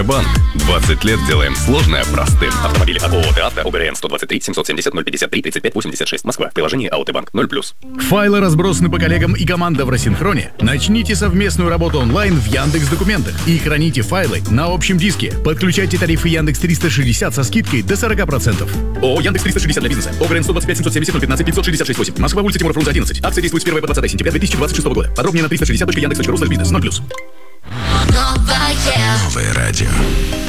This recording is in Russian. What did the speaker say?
Банк. 20 лет делаем сложное простым. Автомобили от ООО «Авто», ОГРН 123 770 053 35 86, Москва. Приложение «Аутобанк» 0+. Файлы разбросаны по коллегам и команда в рассинхроне? Начните совместную работу онлайн в Яндекс.Документах и храните файлы на общем диске. Подключайте тарифы Яндекс 360 со скидкой до 40%. ООО «Яндекс 360 для бизнеса». ОГРН 125 770 015 566 8. Москва, улица Тимура Фрунзе 11. Акция действует с 1 по 20 сентября 2026 года. Подробнее на 360.yandex.ru/бизнес 0+. Новое радио.